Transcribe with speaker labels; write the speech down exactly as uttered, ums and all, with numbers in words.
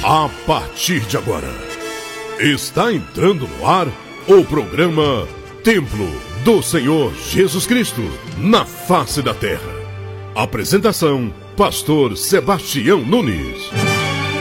Speaker 1: A partir de agora, está entrando no ar o programa Templo do Senhor Jesus Cristo, na face da terra. Apresentação, pastor Sebastião Nunes.